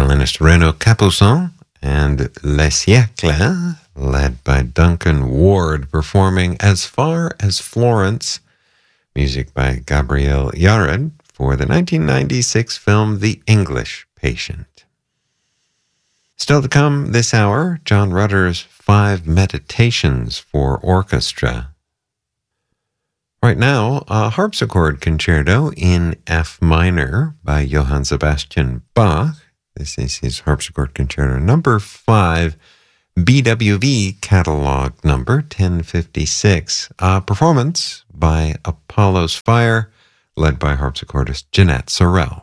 violinist Renaud Capuçon, and Les Siècles, led by Duncan Ward, performing As Far as Florence, music by Gabriel Yared for the 1996 film The English Patient. Still to come this hour, John Rutter's 5 Meditations for Orchestra. Right now, a harpsichord concerto in F minor by Johann Sebastian Bach. This is his harpsichord concerto number 5, BWV catalog number 1056. A performance by Apollo's Fire, led by harpsichordist Jeanette Sorel.